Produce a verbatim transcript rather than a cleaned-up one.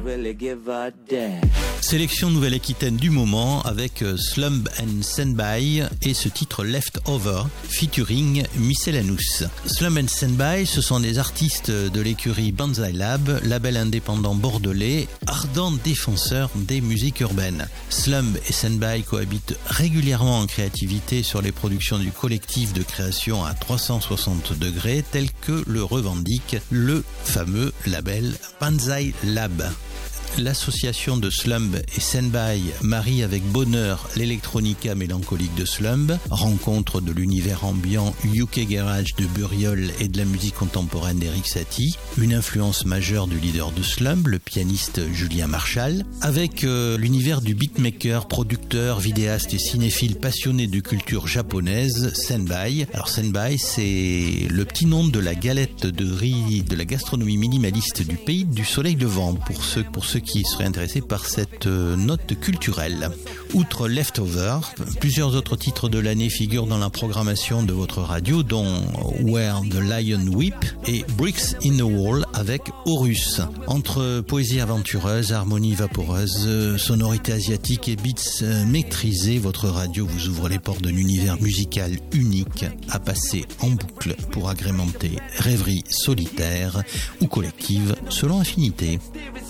really give a damn. Sélection Nouvelle-Aquitaine du moment avec Slumb and Standby et ce titre Leftover featuring Miscellaneous. Slumb and Standby, ce sont des artistes de l'écurie Banzai Lab, label indépendant bordelais, ardent défenseur des musiques urbaines. Slumb et Standby cohabitent régulièrement en créativité sur les productions du collectif de création à trois cent soixante degrés tel que le revendique le fameux label Banzai Lab. L'association de Slumb et Standby marie avec bonheur l'électronica mélancolique de Slumb, rencontre de l'univers ambiant U K Garage de Buriol et de la musique contemporaine d'Eric Satie, une influence majeure du leader de Slumb, le pianiste Julien Marshall, avec euh, l'univers du beatmaker, producteur, vidéaste et cinéphile passionné de culture japonaise, Senbai. Alors Senbai, c'est le petit nom de la galette de riz de la gastronomie minimaliste du pays du soleil levant, pour ceux, pour ceux qui seraient intéressés par cette euh, note culturelle. Outre Leftover, plusieurs autres titres de l'année figurent dans la programmation de votre radio, dont Where the Lion Weep et Bricks in the Wall avec Horus. Entre poésie aventureuse, harmonie vaporeuse, sonorité asiatique et beats maîtrisés, votre radio vous ouvre les portes d'un univers musical unique à passer en boucle pour agrémenter rêverie solitaire ou collective selon affinité.